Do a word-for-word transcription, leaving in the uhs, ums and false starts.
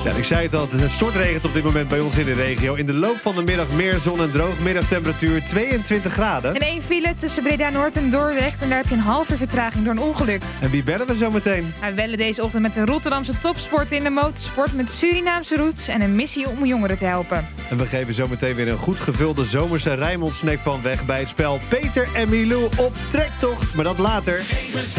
Ja, ik zei het al, het stortregent op dit moment bij ons in de regio. In de loop van de middag meer zon en droog. Middagtemperatuur tweeëntwintig graden. En één file tussen Breda Noord en Dordrecht. En daar heb je een halve vertraging door een ongeluk. En wie bellen we zo meteen? We bellen deze ochtend met de Rotterdamse topsport in de motorsport met Surinaamse roots en een missie om jongeren te helpen. En we geven zo meteen weer een goed gevulde zomerse Rijnmond snackpan weg bij het spel Peter en Milou op trektocht. Maar dat later.